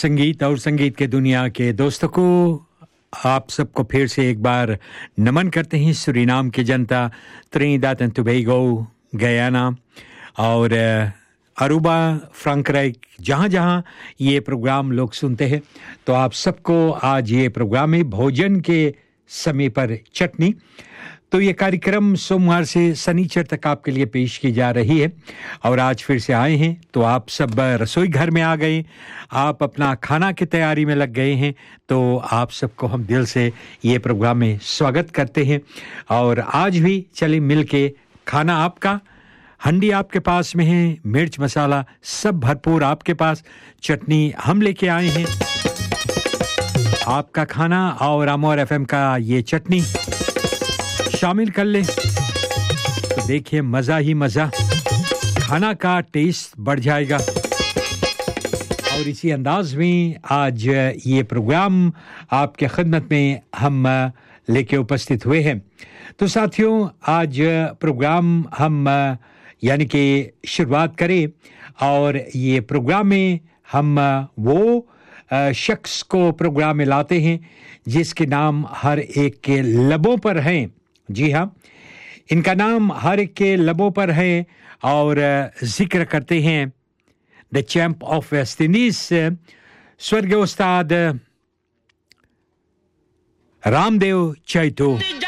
संगीत और संगीत के दुनिया के दोस्तों को आप सबको फिर से एक बार नमन करते हैं। सूरीनाम की जनता, त्रिनिदाद एंड टोबैगो, गयाना और अरूबा, फ्रैंकराइक, जहाँ-जहाँ ये प्रोग्राम लोग सुनते हैं, तो आप सबको आज ये प्रोग्राम है भोजन के समय पर चटनी। तो ये कार्यक्रम सोमवार से शनिचर तक आपके लिए पेश की जा रही है और आज फिर से आए हैं तो आप सब रसोई घर में आ गए, आप अपना खाना की तैयारी में लग गए हैं, तो आप सबको हम दिल से ये प्रोग्राम में स्वागत करते हैं। और आज भी चले मिल के, खाना आपका, हंडी आपके पास में है, मिर्च मसाला सब भरपूर आपके पास, चटनी हम लेके आए हैं, आपका खाना और अमोर एफएम का ये चटनी शामिल कर ले तो देखिए मज़ा ही मज़ा, खाना का टेस्ट बढ़ जाएगा। और इसी अंदाज में आज ये प्रोग्राम आपके खिदमत में हम लेके उपस्थित हुए हैं। तो साथियों, आज प्रोग्राम हम यानी कि शुरुआत करें और ये प्रोग्राम में हम वो शख्स को प्रोग्राम में लाते हैं जिसके नाम हर एक के लबों पर हैं। जी हाँ, इनका नाम हर एक के लबों पर है और जिक्र करते हैं the champ of West Indies, स्वर्गीय उस्ताद रामदेव चैतो।